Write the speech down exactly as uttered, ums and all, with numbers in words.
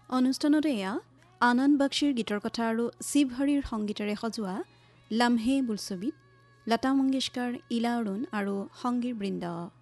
অনুষ্ঠানতে এয়া আনন্দ বক্সিৰ গীতৰ কথা আৰু শিৱ হৰিৰ সংগীতেৰে সজোৱা লাম্হে বোলছবিত লতা মংগেশকাৰ, ইলা অৰুণ আৰু সংগীৰ বৃন্দ।